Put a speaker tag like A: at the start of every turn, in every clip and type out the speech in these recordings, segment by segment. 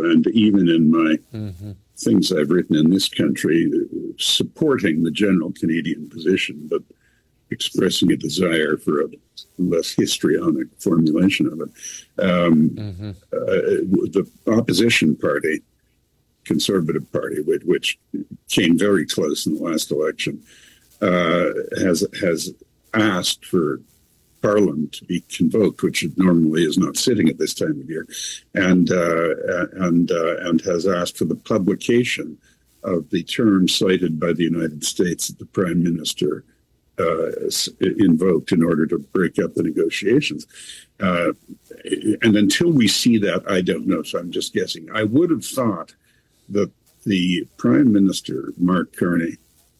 A: and even in my things I've written in this country, supporting the general Canadian position, but expressing a desire for a less histrionic formulation of it. The opposition party, Conservative Party, which came very close in the last election, has asked for Parliament to be convoked, which it normally is not sitting at this time of year, and has asked for the publication of the terms cited by the United States that the Prime Minister invoked in order to break up the negotiations. And until we see that, I don't know. So I'm just guessing. I would have thought that the Prime Minister, Mark Carney,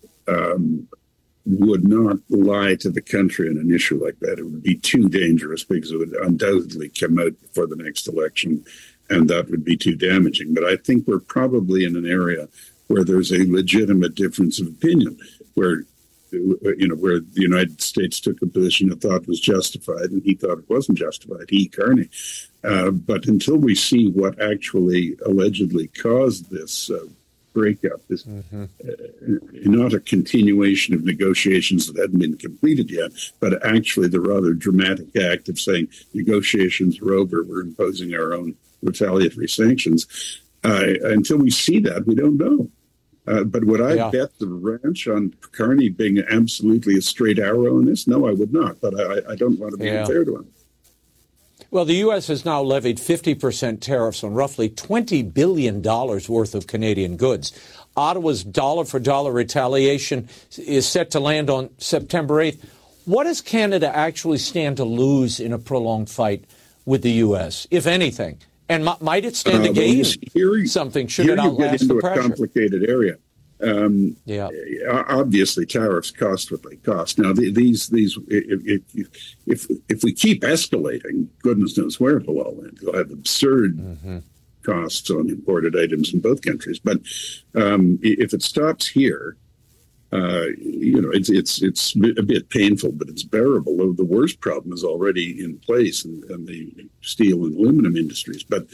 A: would not lie to the country on an issue like that. It would be too dangerous because it would undoubtedly come out before the next election, and that would be too damaging. But I think we're probably in an area where there's a legitimate difference of opinion, where the United States took a position it thought was justified, and he thought it wasn't justified, Carney. But until we see what actually allegedly caused this breakup, this not a continuation of negotiations that hadn't been completed yet, but actually the rather dramatic act of saying negotiations are over, we're imposing our own retaliatory sanctions. Until we see that, we don't know. But would I bet the ranch on Carney being absolutely a straight arrow in this? No, I would not. But I don't want to be unfair to him.
B: Well, the U.S. has now levied 50% tariffs on roughly $20 billion worth of Canadian goods. Ottawa's dollar-for-dollar retaliation is set to land on September 8th. What does Canada actually stand to lose in a prolonged fight with the U.S., if anything? And might it stand to gain something should it outlast the pressure?
A: Here you get into a complicated area. Obviously, tariffs cost what they cost. Now, if we keep escalating, goodness knows where it will all end. We'll have absurd costs on imported items in both countries. But if it stops here, it's a bit painful, but it's bearable. Though the worst problem is already in place in the steel and aluminum industries. But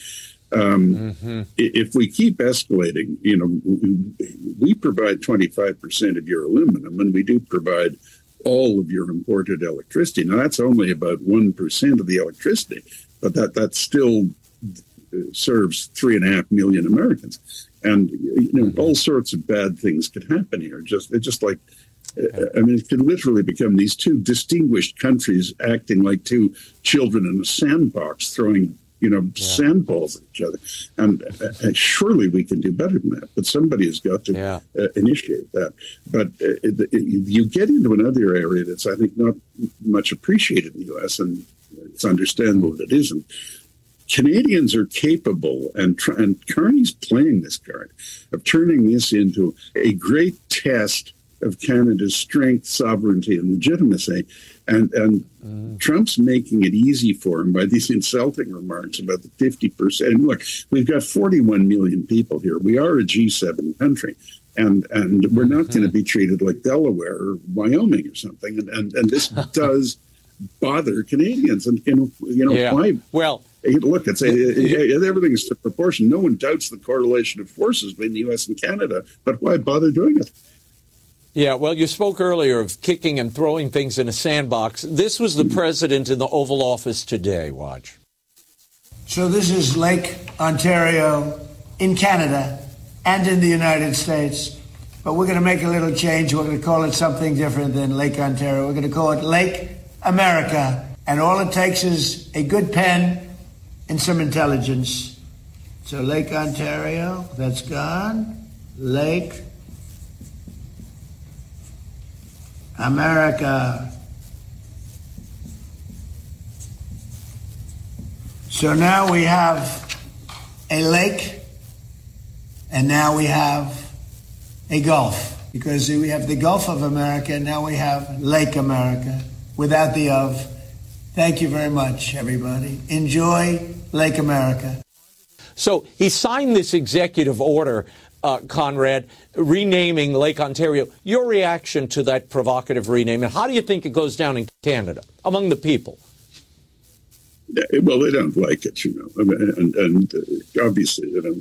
A: if we keep escalating, we provide 25% of your aluminum, and we do provide all of your imported electricity. Now, that's only about 1% of the electricity, but that still serves 3.5 million Americans. And all sorts of bad things could happen here. It could literally become these two distinguished countries acting like two children in a sandbox, throwing sandballs at each other. And surely we can do better than that. But somebody has got to initiate that. But you get into another area that's, I think, not much appreciated in the U.S., and it's understandable that it isn't. Canadians are capable, and Carney's playing this card, of turning this into a great test of Canada's strength, sovereignty, and legitimacy. And Trump's making it easy for him by these insulting remarks about the 50%. And look, we've got 41 million people here. We are a G7 country. And we're not going to be treated like Delaware or Wyoming or something. And this does bother Canadians. And, why?
B: Well,
A: look, everything is to proportion. No one doubts the correlation of forces between the U.S. and Canada, but why bother doing it?
B: Yeah, well, you spoke earlier of kicking and throwing things in a sandbox. This was the president in the Oval Office today. Watch.
C: So this is Lake Ontario in Canada and in the United States, but we're going to make a little change. We're going to call it something different than Lake Ontario. We're going to call it Lake America, and all it takes is a good pen and some intelligence. So Lake Ontario, that's gone. Lake America. So now we have a lake, and now we have a Gulf, because we have the Gulf of America, and now we have Lake America without the of. Thank you very much, everybody. Enjoy Lake America.
B: So he signed this executive order, Conrad, renaming Lake Ontario. Your reaction to that provocative rename, and how do you think it goes down in Canada among the people?
A: Well, they don't like it, and obviously they don't